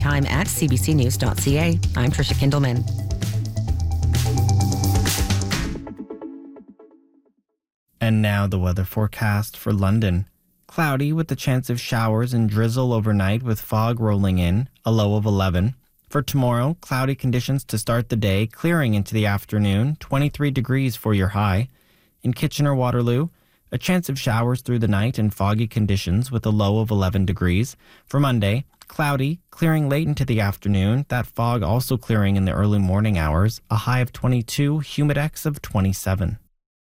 Time at cbcnews.ca. I'm Trisha Kindleman. And now the weather forecast for London. Cloudy with the chance of showers and drizzle overnight with fog rolling in, a low of 11. For tomorrow, cloudy conditions to start the day, clearing into the afternoon, 23 degrees for your high. In Kitchener-Waterloo, a chance of showers through the night and foggy conditions with a low of 11 degrees. For Monday, cloudy, clearing late into the afternoon, that fog also clearing in the early morning hours, a high of 22, humidex of 27.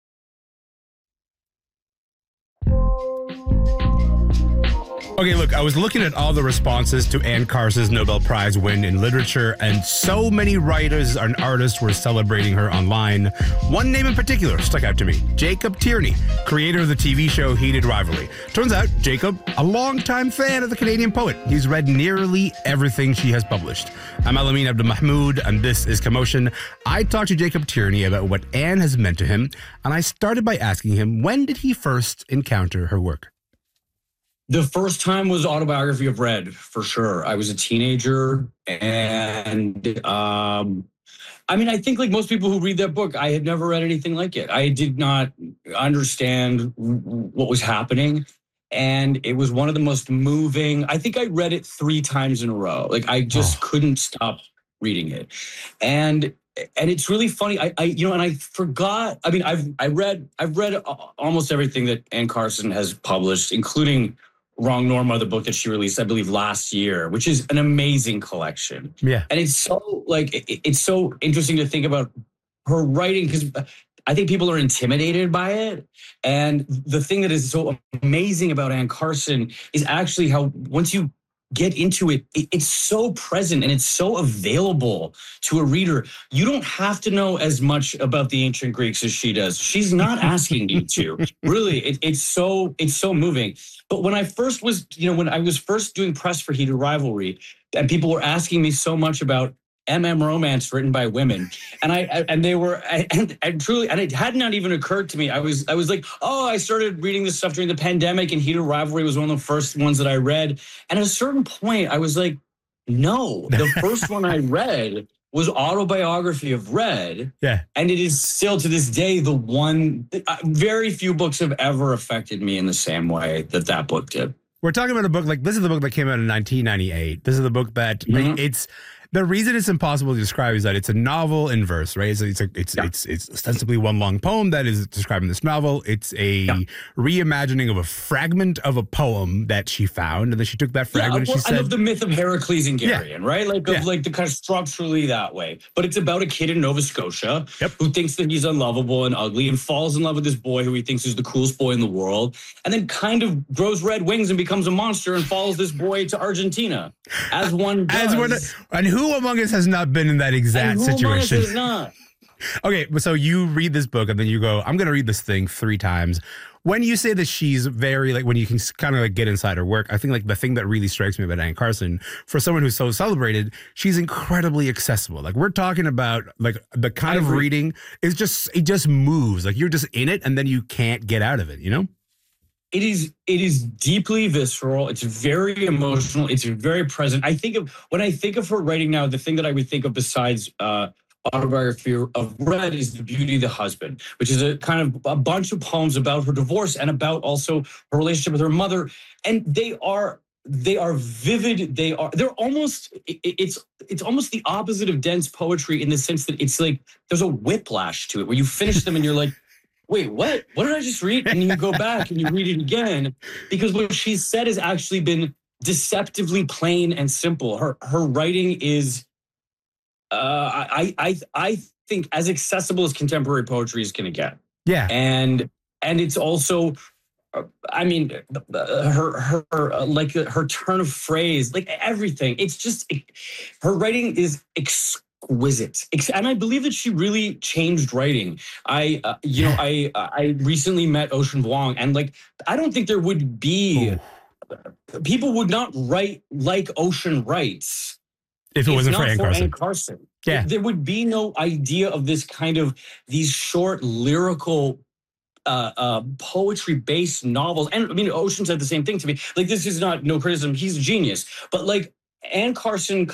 Okay, look, I was looking at all the responses to Anne Carson's Nobel Prize win in literature, and so many writers and artists were celebrating her online. One name in particular stuck out to me, Jacob Tierney, creator of the TV show Heated Rivalry. Turns out, Jacob, a longtime fan of the Canadian poet. He's read nearly everything she has published. I'm Alamin Abdul-Mahmoud, and this is Commotion. I talked to Jacob Tierney about what Anne has meant to him, and I started by asking him, when did he first encounter her work? The first time was Autobiography of Red, for sure. I was a teenager, and I think like most people who read that book, I had never read anything like it. I did not understand what was happening, and it was one of the most moving. I think I read it 3 times in a row. Like I just couldn't stop reading it, and it's really funny. I forgot. I mean, I've read almost everything that Anne Carson has published, including Wrong Norma, the book that she released, I believe, last year, which is an amazing collection. Yeah. And it's so it's so interesting to think about her writing, because I think people are intimidated by it. And the thing that is so amazing about Anne Carson is actually how once you get into it, it's so present and it's so available to a reader. You don't have to know as much about the ancient Greeks as she does. She's not asking you to. Really, it's so moving. But when I first was, when I was first doing press for Heated Rivalry, and people were asking me so much about romance written by women, and it had not even occurred to me. I was like, I started reading this stuff during the pandemic, and Heated Rivalry was one of the first ones that I read. And at a certain point, I was like, no, the first one I read was Autobiography of Red. Yeah. And it is still to this day the one. Very few books have ever affected me in the same way that book did. We're talking about a book this is the book that came out in 1998. This is the book that it's. The reason it's impossible to describe is that it's a novel in verse, right? It's ostensibly one long poem that is describing this novel. It's a reimagining of a fragment of a poem that she found, and then she took that fragment and she said, I love the myth of Heracles and Geryon, right? Like the kind of structurally that way. But it's about a kid in Nova Scotia who thinks that he's unlovable and ugly and falls in love with this boy who he thinks is the coolest boy in the world, and then kind of grows red wings and becomes a monster and follows this boy to Argentina, as one does. Who among us has not been in that exact situation? Who among us has not? Okay, so you read this book and then you go, I'm going to read this thing 3 times. When you say that she's very, when you can kind of get inside her work, I think the thing that really strikes me about Anne Carson, for someone who's so celebrated, she's incredibly accessible. We're talking about the kind of reading is it just moves. You're just in it and then you can't get out of it, It is deeply visceral. It's very emotional. It's very present. When I think of her writing now, the thing that I would think of besides Autobiography of Red is The Beauty of the Husband, which is a kind of a bunch of poems about her divorce and about also her relationship with her mother. And they are vivid. They're almost, it's almost the opposite of dense poetry in the sense that it's like there's a whiplash to it where you finish them and you're like, wait, what? What did I just read? And you go back and you read it again, because what she said has actually been deceptively plain and simple. Her writing is, I think, as accessible as contemporary poetry is going to get. Yeah, and it's also, her turn of phrase, everything. It's just her writing is exquisite, and I believe that she really changed writing. I recently met Ocean Vuong, and I don't think there would be people would not write like Ocean writes if it wasn't for Anne Carson. Yeah, there would be no idea of this kind of these short lyrical poetry-based novels. And Ocean said the same thing to me. This is no criticism. He's a genius, but Anne Carson